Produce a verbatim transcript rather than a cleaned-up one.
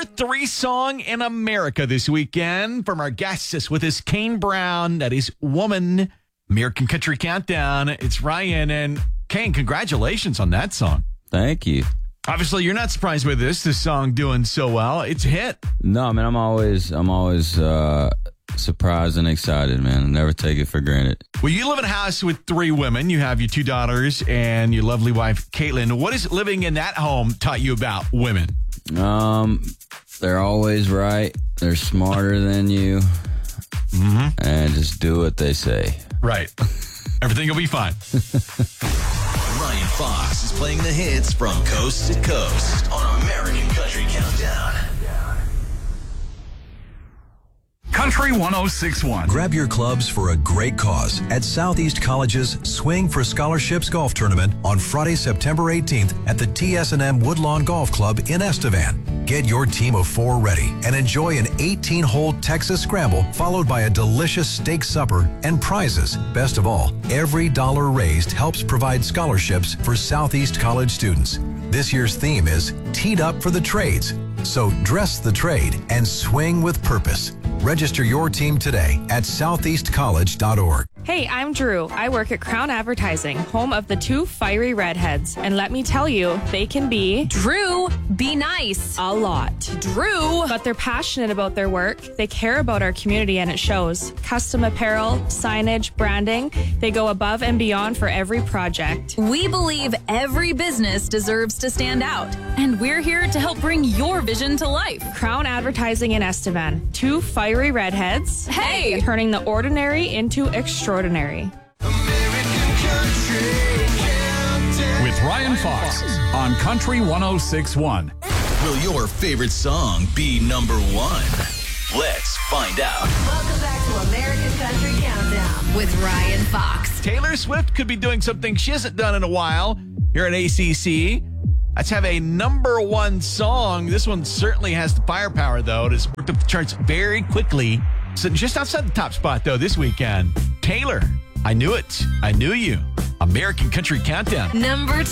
three song in America this weekend from our guests with his Kane Brown. That is Woman. American Country Countdown. It's Ryan and Kane. Congratulations on that song. Thank you. Obviously, you're not surprised by this. This song doing so well. It's a hit. No, I mean, I'm always, I'm always uh, surprised and excited, man. I never take it for granted. Well, you live in a house with three women. You have your two daughters and your lovely wife, Caitlin. What has living in that home taught you about women? Um, they're always right. They're smarter than you. Mm-hmm. And just do what they say. Right. Everything will be fine. Ryan Fox is playing the hits from coast to coast on American Country Countdown. Country one oh six point one. Grab your clubs for a great cause at Southeast College's Swing for Scholarships Golf Tournament on Friday, September eighteenth at the T S and M Woodlawn Golf Club in Estevan. Get your team of four ready and enjoy an eighteen-hole Texas Scramble followed by a delicious steak supper and prizes. Best of all, every dollar raised helps provide scholarships for Southeast College students. This year's theme is Teed Up for the Trades. So dress the trade and swing with purpose. Register your team today at southeast college dot org. Hey, I'm Drew. I work at Crown Advertising, home of the two fiery redheads. And let me tell you, they can be... Drew, be nice. A lot. Drew. But they're passionate about their work. They care about our community and it shows. Custom apparel, signage, branding. They go above and beyond for every project. We believe every business deserves to stand out. And we're here to help bring your vision to life. Crown Advertising in Estevan. Two fiery redheads. Hey! Turning the ordinary into extraordinary. With Ryan Fox on Country one oh six point one. Will your favorite song be number one? Let's find out. Welcome back to American Country Countdown With Ryan Fox. Taylor Swift could be doing something she hasn't done in a while here at A C C. Let's have a number one song. This one certainly has the firepower, though. It has worked up the charts very quickly. Sitting just outside the top spot, though, this weekend. Taylor, I knew it. I knew you. American Country Countdown. Number